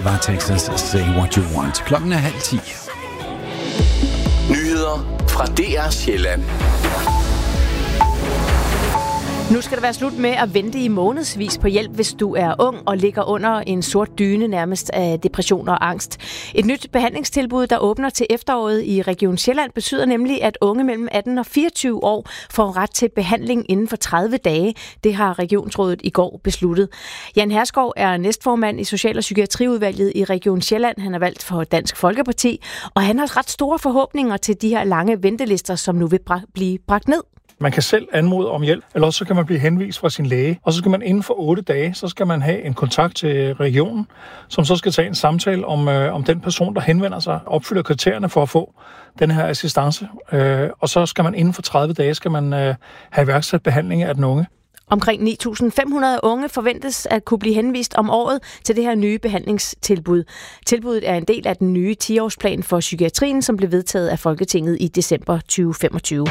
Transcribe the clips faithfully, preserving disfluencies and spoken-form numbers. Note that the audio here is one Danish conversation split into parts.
Det var Texas Say What You Want. Klokken er halv ti. Nyheder fra D R Sjælland. Nu skal det være slut med at vente i månedsvis på hjælp, hvis du er ung og ligger under en sort dyne nærmest af depression og angst. Et nyt behandlingstilbud, der åbner til efteråret i Region Sjælland, betyder nemlig, at unge mellem atten og fireogtyve år får ret til behandling inden for tredive dage. Det har Regionsrådet i går besluttet. Jan Herskov er næstformand i Social- og Psykiatriudvalget i Region Sjælland. Han er valgt for Dansk Folkeparti, og han har ret store forhåbninger til de her lange ventelister, som nu vil bra- blive bragt ned. Man kan selv anmode om hjælp, eller også så kan man blive henvist fra sin læge. Og så skal man inden for otte dage, så skal man have en kontakt til regionen, som så skal tage en samtale om, øh, om den person, der henvender sig, opfylder kriterierne for at få den her assistance. Øh, og så skal man inden for tredive dage, skal man øh, have iværksat behandling af den unge. Omkring ni tusind fem hundrede unge forventes at kunne blive henvist om året til det her nye behandlingstilbud. Tilbuddet er en del af den nye ti-årsplan for psykiatrien, som blev vedtaget af Folketinget i december tyve femogtyve.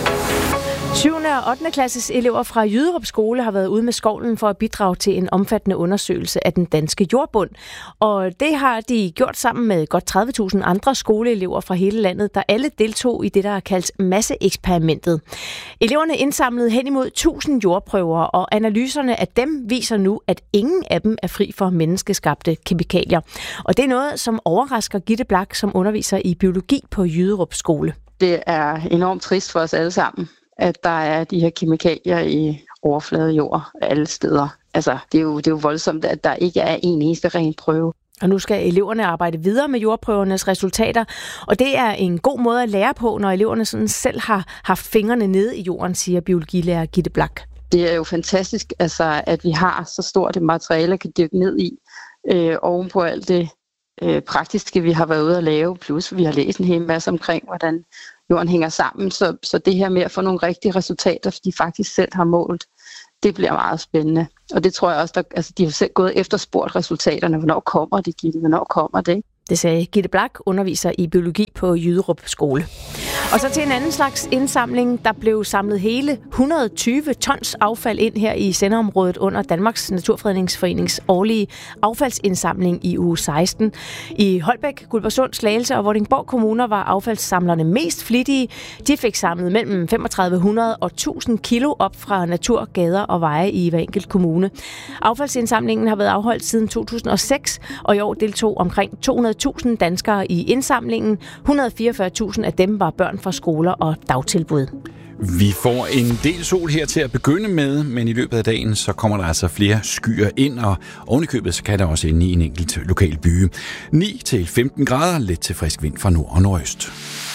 syvende og ottende klasses elever fra Jyderup Skole har været ude med skovlen for at bidrage til en omfattende undersøgelse af den danske jordbund. Og det har de gjort sammen med godt tredive tusind andre skoleelever fra hele landet, der alle deltog i det, der er kaldt masseeksperimentet. Eleverne indsamlede hen imod tusind jordprøver, og analyserne af dem viser nu, at ingen af dem er fri for menneskeskabte kemikalier. Og det er noget, som overrasker Gitte Blak, som underviser i biologi på Jyderup Skole. Det er enormt trist for os alle sammen, at der er de her kemikalier i overfladejord alle steder. Altså, det er jo, det er jo voldsomt, at der ikke er en eneste ren prøve. Og nu skal eleverne arbejde videre med jordprøvernes resultater, og det er en god måde at lære på, når eleverne sådan selv har haft fingrene nede i jorden, siger biologilærer Gitte Blak. Det er jo fantastisk, altså, at vi har så stort et materiale, at kan dykke ned i, øh, ovenpå alt det øh, praktiske, vi har været ude at lave, plus vi har læst en hel masse omkring, hvordan jorden hænger sammen, så, så det her med at få nogle rigtige resultater, de faktisk selv har målt, det bliver meget spændende. Og det tror jeg også, der, altså, de har selv gået efterspurgt resultaterne. Hvornår kommer det, Gitte? Hvornår kommer det? Det sagde Gitte Blak, underviser i biologi på Jyderup Skole. Og så til en anden slags indsamling. Der blev samlet hele et hundrede og tyve tons affald ind her i sendeområdet under Danmarks Naturfredningsforenings årlige affaldsindsamling i uge seksten. I Holbæk, Guldborgsund, Slagelse og Vordingborg kommuner var affaldssamlerne mest flittige. De fik samlet mellem femogtredive hundrede og tusind kilo op fra natur, gader og veje i hver enkelt kommune. Affaldsindsamlingen har været afholdt siden to tusind og seks, og i år deltog omkring to hundrede tusind danskere i indsamlingen. et hundrede og fireogfyrre tusind af dem var børn fra skoler og dagtilbud. Vi får en del sol her til at begynde med, men i løbet af dagen så kommer der altså flere skyer ind, og ovenikøbet så kan der også ende i en enkelt lokal by. ni til femten grader, let til frisk vind fra nord og nordøst.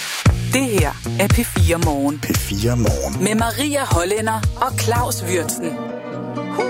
Det her er P fire Morgen. P fire Morgen. Med Maria Hollænder og Claus Würtzen.